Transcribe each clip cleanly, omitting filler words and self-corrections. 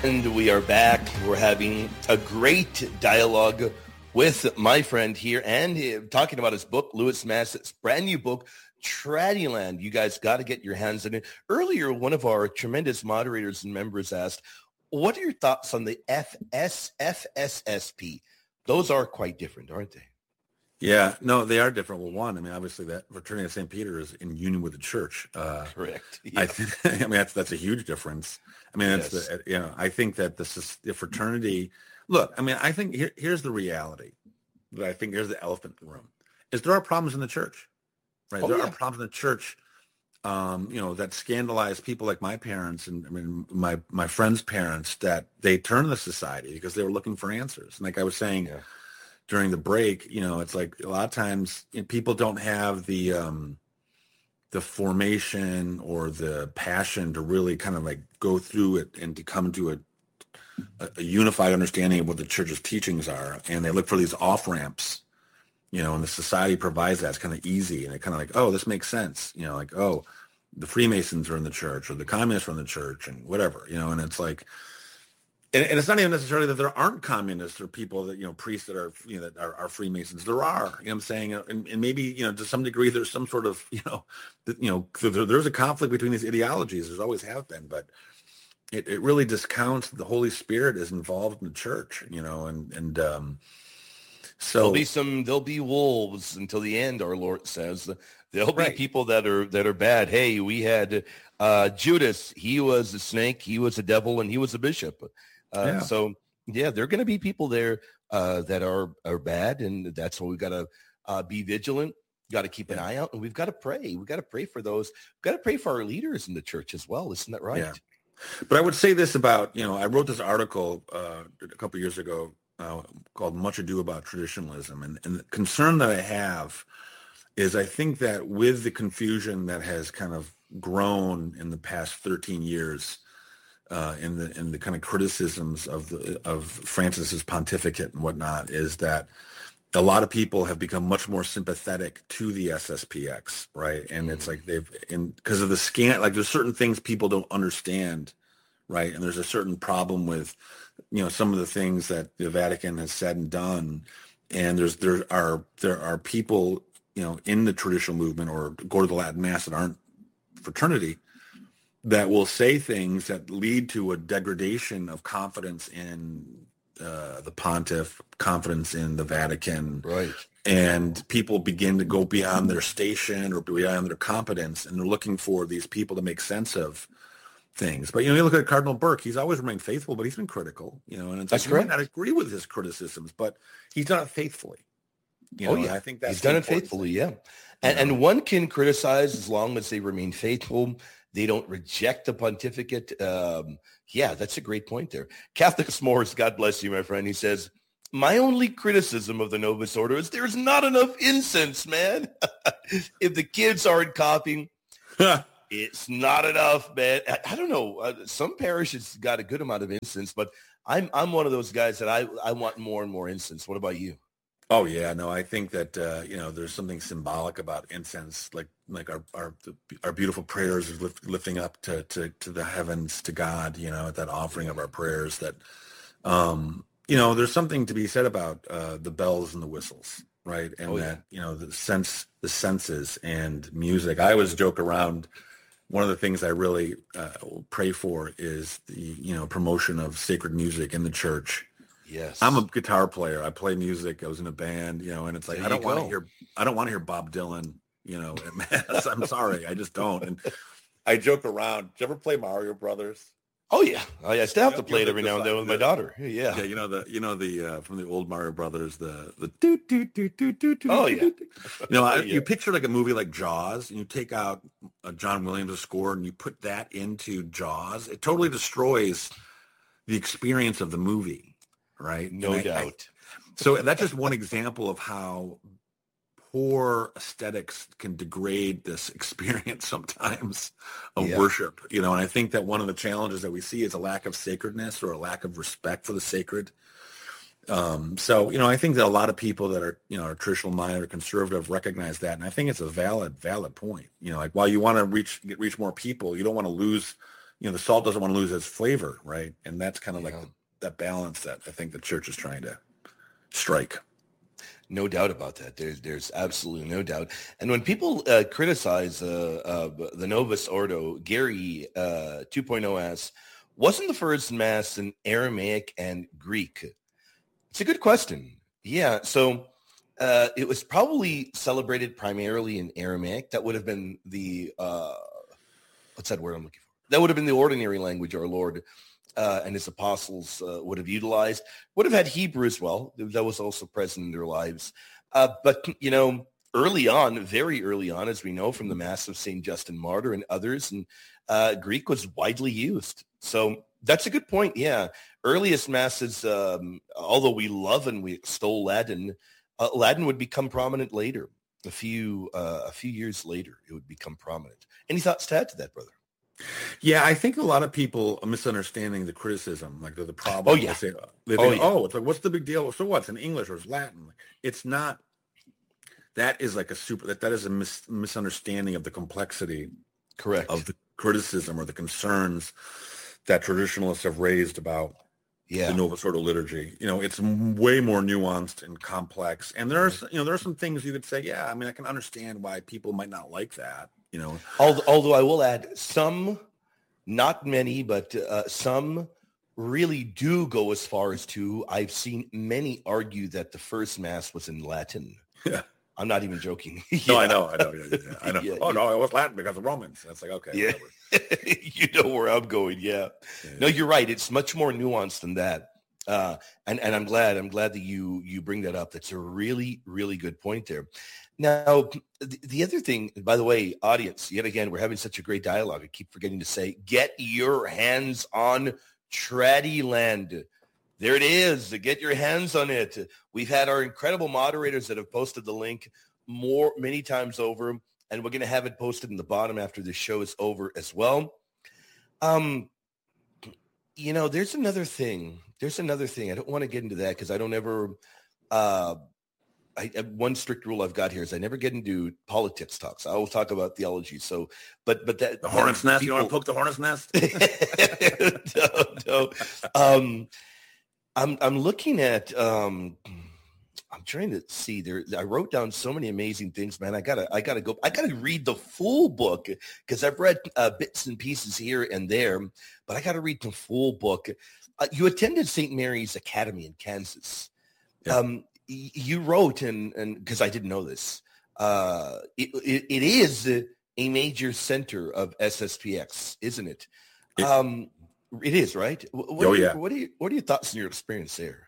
And we are back. We're having a great dialogue with my friend here and talking about his book, Lewis Masset's brand new book, Tradiland. You guys got to get your hands on it. Earlier, one of our tremendous moderators and members asked, what are your thoughts on the FSSP? Those are quite different, aren't they? Yeah, no, they are different. Well, one, I mean, obviously that fraternity of St. Peter is in union with the church. Correct. Yeah. I mean, that's a huge difference. I mean, it's I think that this is the fraternity. Look, I mean, I think here's the reality. But I think here's the elephant in the room: is there are problems in the church, right? There are problems in the church, that scandalize people like my parents and I mean my friends' parents, that they turn to society because they were looking for answers. And like I was saying. Yeah. During the break, it's like a lot of times people don't have the formation or the passion to really kind of like go through it and to come to a unified understanding of what the church's teachings are. And they look for these off ramps, and the society provides that. It's kind of easy. And it kind of like, oh, this makes sense. Like, oh, the Freemasons are in the church or the communists are in the church and whatever, and it's like, and it's not even necessarily that there aren't communists or people that, priests that are, that are Freemasons. There are, what I'm saying, and maybe, to some degree, there's some sort of, there's a conflict between these ideologies. There's always have been, but it really discounts the Holy Spirit is involved in the church, so there'll be wolves until the end. Our Lord says there'll be people that are bad. Hey, we had Judas. He was a snake. He was a devil, and he was a bishop. So there are going to be people there that are bad, and that's why we've got to be vigilant. Got to keep an eye out, and we've got to pray. We've got to pray for those. We've got to pray for our leaders in the church as well. Isn't that right? Yeah. But I would say this about, I wrote this article a couple of years ago called Much Ado About Traditionalism. And the concern that I have is I think that with the confusion that has kind of grown in the past 13 years in the kind of criticisms of Francis's pontificate and whatnot, is that a lot of people have become much more sympathetic to the SSPX, right? And it's like because of the like there's certain things people don't understand, right? And there's a certain problem with, some of the things that the Vatican has said and done. And there are people, in the traditional movement or go to the Latin Mass that aren't fraternity that will say things that lead to a degradation of confidence in the pontiff, confidence in the Vatican, right? And people begin to go beyond their station or beyond their competence, and they're looking for these people to make sense of things. But you look at Cardinal Burke; he's always remained faithful, but he's been critical. And it's that's like, correct. You might not agree with his criticisms, but he's done it faithfully. I think that's he's done it faithfully. Yeah, and one can criticize as long as they remain faithful. They don't reject the pontificate. That's a great point there. Catholic S'mores, God bless you, my friend. He says, my only criticism of the Novus Ordo is there's not enough incense, man. If the kids aren't copying, it's not enough, man. I don't know. Some parishes got a good amount of incense, but I'm one of those guys that I want more and more incense. What about you? Oh yeah, no, I think that there's something symbolic about incense, like our beautiful prayers is lifting up to the heavens, to God, at that offering of our prayers. That there's something to be said about the bells and the whistles, right? And the senses and music. I always joke around. One of the things I really pray for is the promotion of sacred music in the church. Yes. I'm a guitar player. I play music. I was in a band, and it's like I don't want to hear Bob Dylan, at Mass. I'm sorry, I just don't. And I joke around. Did you ever play Mario Brothers? Oh yeah, I still have to play it every now and then with my daughter. Yeah. Yeah, the from the old Mario Brothers, the doot doot doot doot doot. Oh yeah. You picture like a movie like Jaws, and you take out a John Williams score and you put that into Jaws. It totally destroys the experience of the movie. Right. No doubt. So that's just one example of how poor aesthetics can degrade this experience sometimes of worship, and I think that one of the challenges that we see is a lack of sacredness or a lack of respect for the sacred. I think that a lot of people that are, are traditional minded or conservative recognize that. And I think it's a valid point, like while you want to reach more people, you don't want to lose the salt doesn't want to lose its flavor, right? And that's kind of like Yeah. that balance that I think the church is trying to strike. No doubt about that. There's absolutely no doubt. And when people criticize the Novus Ordo, Gary 2.0 asks, wasn't the first Mass in Aramaic and Greek? It's a good question. Yeah. So it was probably celebrated primarily in Aramaic. That would have been the, what's that word I'm looking for? That would have been the ordinary language our Lord and his apostles would have utilized. Would have had Hebrew as well. That was also present in their lives. But, early on, very early on, as we know from the Mass of St. Justin Martyr and others, and Greek was widely used. So that's a good point. Yeah. Earliest Masses, although we love and we extol Latin, Latin would become prominent later. A few years later, it would become prominent. Any thoughts to add to that, brother? Yeah, I think a lot of people are misunderstanding the criticism, like the problem. Oh, yeah. They think, it's like, what's the big deal? So what's in English or it's Latin? It's not. That is like that is a misunderstanding of the complexity, correct, of the criticism or the concerns that traditionalists have raised about the Novus Ordo liturgy. It's way more nuanced and complex. And there are some things you could say, yeah, I mean, I can understand why people might not like that. Although I will add, some, not many, but some really do go as far as to, I've seen many argue that the first Mass was in Latin. Yeah. I'm not even joking. No, I know. Yeah, I know. Yeah, no, it was Latin because of Romans. That's like, okay. Yeah. You know where I'm going. Yeah. No, you're right. It's much more nuanced than that. And I'm glad that you bring that up. That's a really, really good point there. Now, the other thing, by the way, audience, yet again, we're having such a great dialogue. I keep forgetting to say, get your hands on Tradiland. There it is. Get your hands on it. We've had our incredible moderators that have posted the link many times over, and we're going to have it posted in the bottom after the show is over as well. There's another thing. I don't want to get into that because I don't ever. One strict rule I've got here is I never get into politics talks. I always talk about theology. So, but that the hornet's nest. You want to poke the hornet's nest? No. I'm looking at. I'm trying to see there. I wrote down so many amazing things, man. I gotta read the full book because I've read bits and pieces here and there, but I gotta read the full book. You attended St. Mary's Academy in Kansas. Yeah. You wrote, and because I didn't know this, it is a major center of SSPX, isn't it? It is, right? What are your thoughts and your experience there?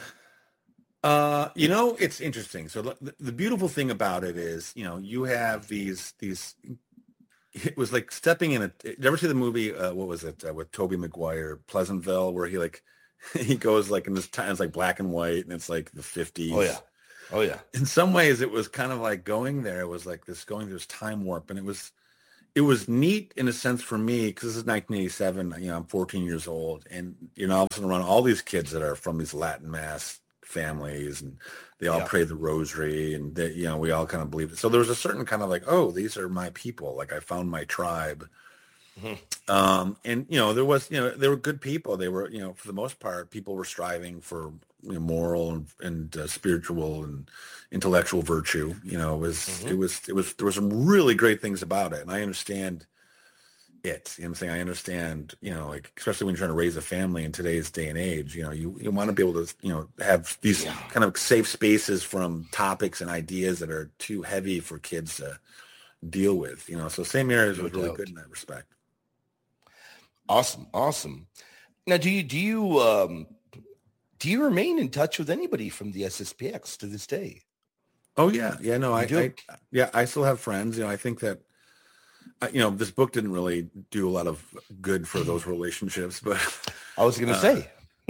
It's interesting. So the beautiful thing about it is, you have these. It was like stepping in did you ever see the movie? What was it with Tobey Maguire, Pleasantville, where he goes like in this time, it's like black and white, and it's like the 50s. Oh yeah. In some ways, it was kind of like going there. It was like going through this time warp, and it was neat in a sense for me because this is 1987. I'm 14 years old, and all of a sudden around all these kids that are from these Latin Mass families, and they all pray the Rosary, and they, we all kind of believe it. So there was a certain kind of like, oh, these are my people. Like I found my tribe. Mm-hmm. And there was they were good people. They were for the most part, people were striving for moral and spiritual and intellectual virtue. It was there were some really great things about it, and I understand it. I'm saying I understand. Like especially when you're trying to raise a family in today's day and age. You want to be able to have these kind of safe spaces from topics and ideas that are too heavy for kids to deal with. So St. Mary's was really good in that respect. Awesome. Now, do you remain in touch with anybody from the SSPX to this day? Oh yeah. No, I still have friends. I think that this book didn't really do a lot of good for those relationships, but I was going to say,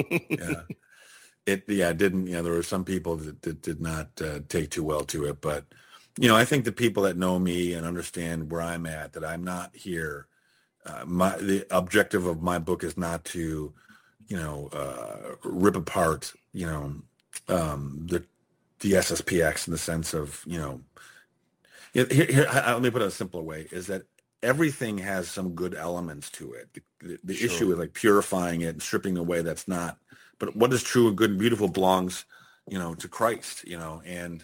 it didn't. There were some people that did not take too well to it, but I think the people that know me and understand where I'm at, that I'm not here. The objective of my book is not to, rip apart, the SSPX in the sense of, here, let me put it a simpler way, is that everything has some good elements to it. The Sure. issue is like purifying it and stripping away that's not. But what is true and good and beautiful belongs, to Christ, and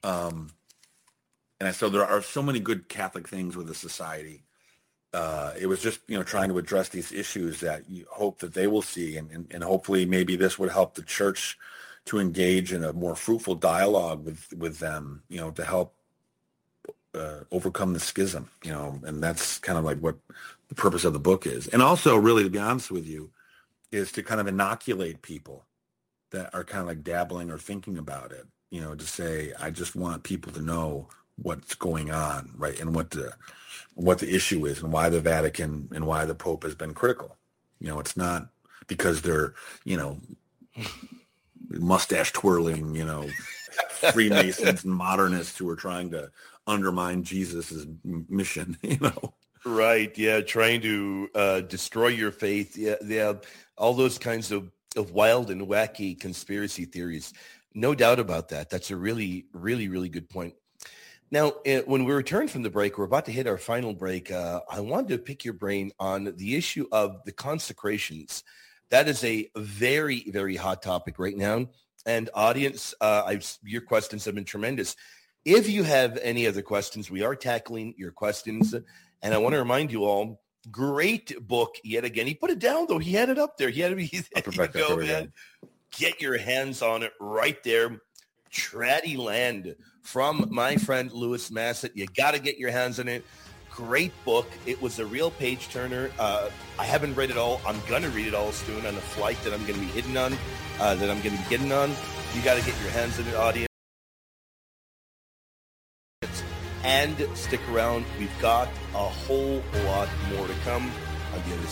so there are so many good Catholic things with the society. It was just, trying to address these issues that you hope that they will see, and hopefully maybe this would help the church to engage in a more fruitful dialogue with them, to help overcome the schism, and that's kind of like what the purpose of the book is. And also, really, to be honest with you, is to kind of inoculate people that are kind of like dabbling or thinking about it, to say, I just want people to know what's going on, right, and what the issue is and why the Vatican and why the Pope has been critical. It's not because they're, mustache twirling, Freemasons and modernists who are trying to undermine Jesus's mission, Right. Yeah. Trying to destroy your faith. Yeah. Yeah. All those kinds of wild and wacky conspiracy theories. No doubt about that. That's a really, really, really good point. Now, when we return from the break, we're about to hit our final break. I wanted to pick your brain on the issue of the consecrations. That is a very, very hot topic right now. And audience, your questions have been tremendous. If you have any other questions, we are tackling your questions. And I want to remind you all, great book yet again. He put it down, though. He had it up there. He had to be there. You go, man. Get your hands on it right there. Traddy Land from my friend Louis Massett. You got to get your hands on it. Great book. It was a real page turner. I haven't read it all. I'm going to read it all soon on a flight that I'm going to be hitting on, that I'm going to be getting on. You got to get your hands on it, audience. And stick around. We've got a whole lot more to come on the other side.